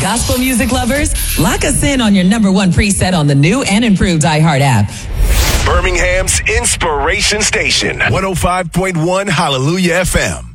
Gospel music lovers, lock us in on your number one preset on the new and improved iHeart app. Birmingham's Inspiration Station, 105.1 Hallelujah FM.